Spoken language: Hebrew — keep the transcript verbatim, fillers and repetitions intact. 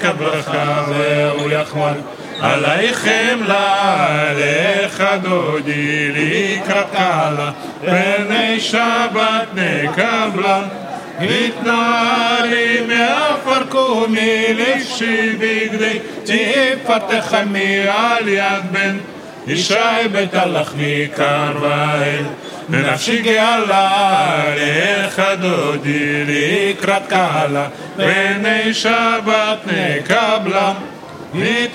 כברכה והוא יחמל עלייכם לעליך דודי לקראת קהלה פני שבת נקבלה התנועה לי מעפר קומי לבשי בגדי תפתח עמי על יד בן ישי בית הלחמי קרבל ונפשי גאלה לך דודי לקראת קהלה פני שבת נקבלה